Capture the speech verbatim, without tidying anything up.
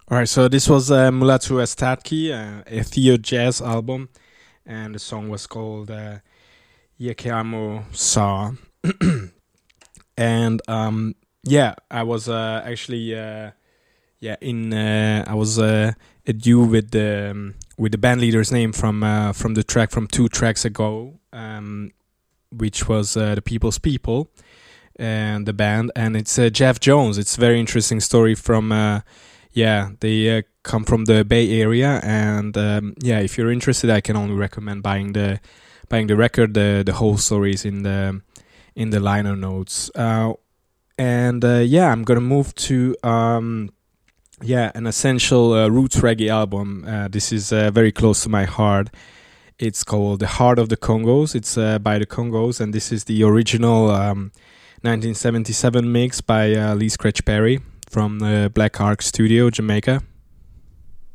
All right, so this was uh, Mulatu Estatki, uh, a Theo jazz album, and the song was called uh, Yekiamo Sa. and um, yeah, I was uh, actually uh, yeah in uh, I was uh, at due with the um, with the band leader's name from uh, from the track from two tracks ago, um, which was uh, the People's People and the band, and it's uh, Jeff Jones. It's a very interesting story from. Uh, Yeah, they uh, come from the Bay Area, and um, yeah, if you're interested, I can only recommend buying the buying the record. The the whole story is in the in the liner notes. Uh, and uh, yeah, I'm gonna move to um, yeah an essential uh, roots reggae album. Uh, this is uh, very close to my heart. It's called The Heart of the Congos. It's uh, by the Congos, and this is the original um, nineteen seventy-seven mix by uh, Lee Scratch Perry from the Black Ark Studio, Jamaica.